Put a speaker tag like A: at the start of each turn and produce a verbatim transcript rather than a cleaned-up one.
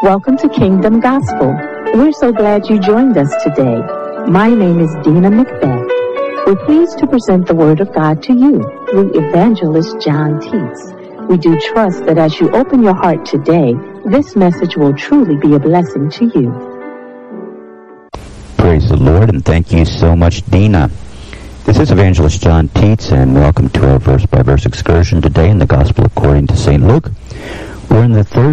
A: Welcome to Kingdom Gospel. We're so glad you joined us today. My name is Dina Macbeth. We're pleased to present the Word of God to you through Evangelist John Teets. We do trust that as you open your heart today, this message will truly be a blessing to you.
B: Praise the Lord, and thank you so much, Dina. This is Evangelist John Teets, and welcome to our verse-by-verse excursion today in the Gospel according to Saint Luke. We're in the third